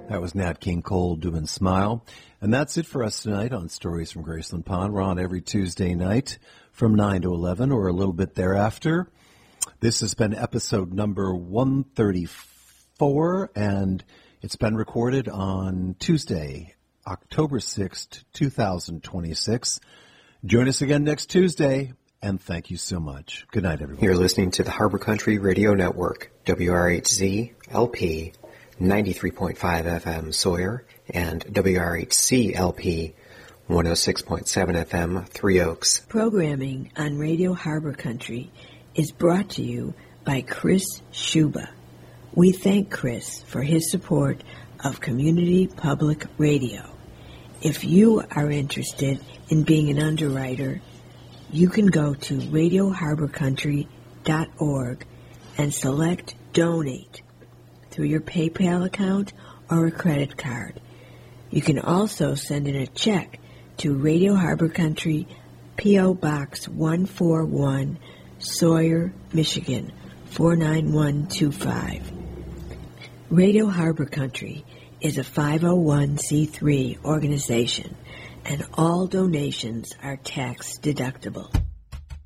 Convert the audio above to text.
That was Nat King Cole doing Smile. And that's it for us tonight on Stories from Graceland Pond. We're on every Tuesday night from 9 to 11 or a little bit thereafter. This has been episode number 134, and it's been recorded on Tuesday, October 6th, 2026. Join us again next Tuesday, and thank you so much. Good night, everyone. You're listening to the Harbor Country Radio Network, WRHZ LP 93.5 FM Sawyer and WRHC LP 106.7 FM Three Oaks. Programming on Radio Harbor Country is brought to you by Chris Schuba. We thank Chris for his support of Community Public Radio. If you are interested in being an underwriter, you can go to radioharborcountry.org and select Donate through your PayPal account or a credit card. You can also send in a check to Radio Harbor Country, P.O. Box 141, Sawyer, Michigan, 49125. Radio Harbor Country is a 501c3 organization, and all donations are tax deductible.